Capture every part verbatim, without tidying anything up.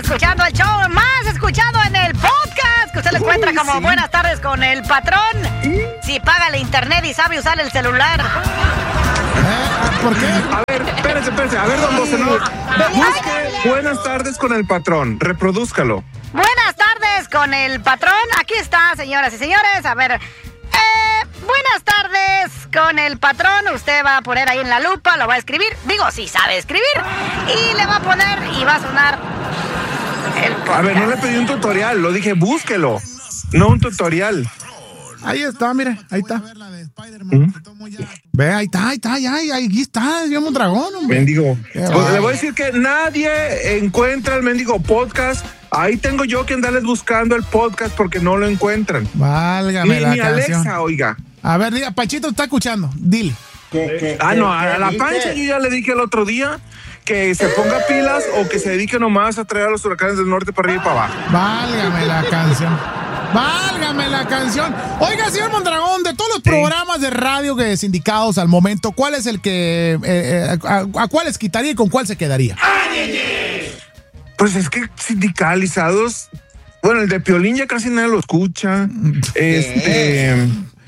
escuchando el show más escuchado en el podcast, que usted lo encuentra como sí. Buenas tardes con el patrón. Si paga el internet y sabe usar el celular. ¿Eh? ¿Por qué? A ver, espérese, espérese. A ver, don Bocenot. Busque Buenas tardes con el patrón. Reprodúzcalo. Buenas tardes con el patrón. Aquí está, señoras y señores. A ver. Eh, buenas tardes con el patrón. Usted va a poner ahí en la lupa, lo va a escribir. Digo, si sabe escribir. Y le va a poner y va a sonar el podcast. A ver, no le pedí un tutorial, lo dije, búsquelo. No un tutorial. Ahí está, mire, ahí está. ¿Mm? Ve, ahí está, ahí está, ahí, ahí, ahí está, es un dragón, hombre. Mendigo. Pues le voy a decir que nadie encuentra el mendigo podcast. Ahí tengo yo que andarles buscando el podcast porque no lo encuentran. Válgame ni, la ni canción. Alexa, oiga. A ver, diga, Pachito está escuchando, dile. ¿Qué, qué, ah, no, a la Pancha yo ya le dije el otro día que se ponga pilas o que se dedique nomás a traer a los huracanes del norte para arriba y para abajo. Válgame la canción. Válgame la canción. Oiga, señor Mondragón, de todos los sí. programas de radio que sindicados al momento, ¿cuál es el que eh, eh, a, a cuáles quitaría y con cuál se quedaría? Pues es que sindicalizados, bueno, el de Piolín ya casi nadie lo escucha. este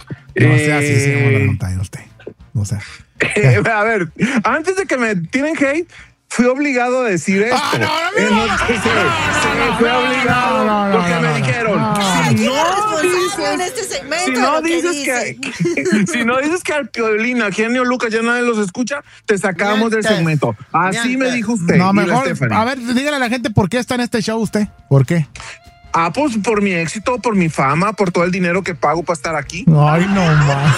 no sea así, señor Mondragón, usted. No sea. Eh, a ver, antes de que me tiren hate, fui obligado a decir esto. Ah, no, no, eh, no, sí, sí, sí, fui obligado no, no, porque no, me no, dijeron. no. Si no dices, en este segmento si no que dices que, que si no dices que al Piolín, a Genio Lucas ya nadie los escucha, te sacamos Mientes. del segmento. Así Mientes. me dijo usted. No, y la mejor, Stephanie. a ver, dígale a la gente por qué está en este show usted. ¿Por qué? Ah, pues por mi éxito, por mi fama, por todo el dinero que pago para estar aquí. Ay, no más.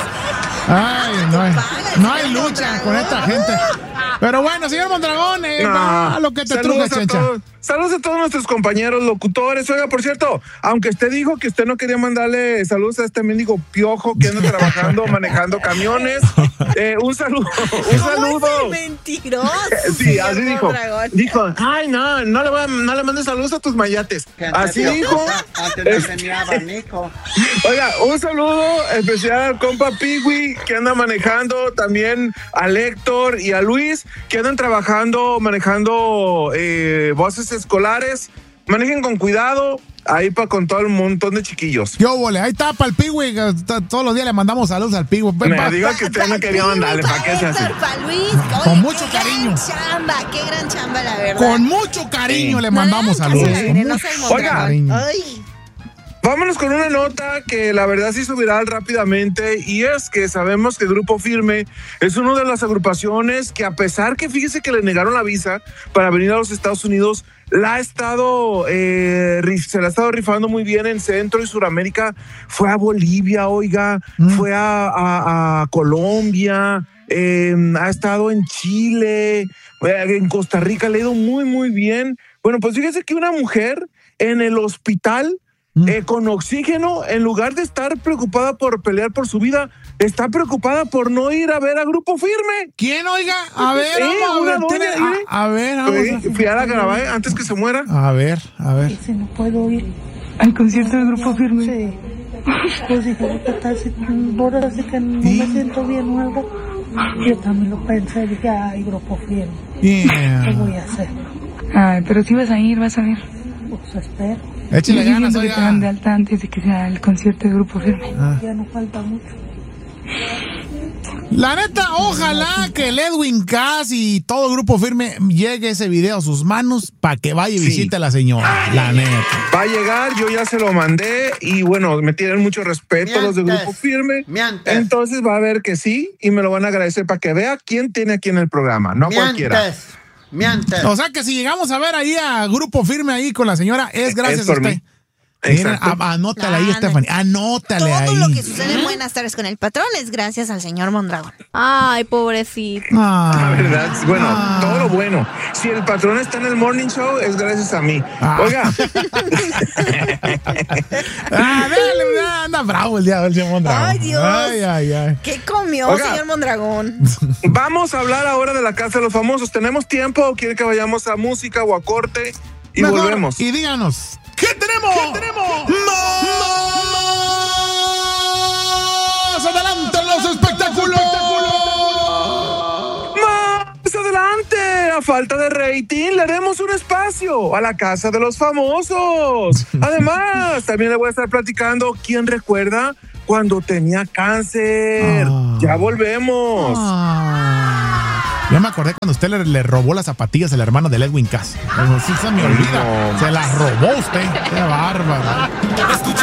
Ay, no hay, no hay lucha con esta gente. Pero bueno, señor Mondragón, eh, No. va lo que te Saludos truje, a chencha. todos. Saludos a todos nuestros compañeros locutores. Oiga, por cierto, aunque usted dijo que usted no quería mandarle saludos a este mendigo piojo que anda trabajando, manejando camiones, eh, un saludo, un saludo. ¿Cómo es el mentiroso? Sí, así dijo. Mondragón? Dijo, ay, no, no le, voy a, no le mandes saludos a tus mayates. Así dijo. Antes no tenía abanico. Oiga, un saludo especial al compa Pigui que anda manejando, también al Héctor y a Luis que andan trabajando, manejando eh, buses escolares. Manejen con cuidado, ahí para con todo el montón de chiquillos. Yo, vole, ahí está para el Pigüey. Todos los días le mandamos saludos al Pigüey. Me diga que usted no quería mandarle, ¿para qué se hace? Para Luis. Con Oye, mucho qué cariño. Gran chamba, qué gran chamba, la verdad. Con mucho cariño Sí. le mandamos No, saludos. casi la Con veneno, mucho soy Mondragón. cariño. Ay. Vámonos con una nota que la verdad se hizo viral rápidamente y es que sabemos que Grupo Firme es una de las agrupaciones que a pesar que fíjese que le negaron la visa para venir a los Estados Unidos, la ha estado, eh, se la ha estado rifando muy bien en Centro y Suramérica. Fue a Bolivia, oiga, mm. fue a, a, a Colombia, eh, ha estado en Chile, en Costa Rica, le ha ido muy, muy bien. Bueno, pues fíjese que una mujer en el hospital Eh, con oxígeno, en lugar de estar preocupada por pelear por su vida, está preocupada por no ir a ver a Grupo Firme. ¿Quién, oiga? A ver, Sí, vamos a una ver. doña, tiene- mire. a, a ver, vamos Fui, fui a la grabar antes que se muera. a, a ver, a ver. Si no puedo ir. ¿Al concierto del Grupo Firme? Sí. Pues dije, ahorita está así, ahora así que no me siento bien nuevo. Yo también lo pensé, dije, ay, Grupo Firme. Yeah. ¿Qué voy a hacer? Ay, pero si vas a ir, vas a ver. Pues espero. Échale Yo ganas, siento que te dan de oiga. alta antes de que sea el concierto del Grupo Firme. Ah. Ya no falta mucho. La neta, ojalá que el Edwin Cass y todo el Grupo Firme llegue ese video a sus manos para que vaya y Sí. visite a la señora. La neta. Va a llegar, yo ya se lo mandé y bueno, me tienen mucho respeto los de Mientes. Grupo Firme. Mientes. Entonces va a ver que sí y me lo van a agradecer para que vea quién tiene aquí en el programa, no cualquiera. Mientes. Mientes. O sea que si llegamos a ver ahí a Grupo Firme ahí con la señora, es gracias Es por a usted. mí. Miren, Exacto. a- anótale ahí, Ah, no. Stephanie. Anótale Todo ahí. lo que sucede en Buenas tardes con el patrón es gracias al señor Mondragón. Ay, pobrecito. Ah, La verdad, bueno, Ah. todo lo bueno. Si el patrón está en el morning show, es gracias a mí. Ah. Oiga, Ah, dale, anda bravo el día del señor Mondragón. Ay, Dios. Ay, ay, ay. ¿Qué comió, Oiga. señor Mondragón? vamos a hablar ahora de la Casa de los Famosos. ¿Tenemos tiempo o quiere que vayamos a música o a corte? Y Mejor, volvemos. Y díganos, ¿qué tenemos? ¿Qué tenemos? ¡Más adelante en los espectáculos! Más adelante, a falta de rating, le haremos un espacio a la Casa de los Famosos. Además, también le voy a estar platicando quién recuerda cuando tenía cáncer. Ah. Ya volvemos. Ah. Yo me acordé cuando usted le, le robó las zapatillas al hermano de Edwin Cass. Sí, se me olvida. Se las robó usted. Qué bárbaro.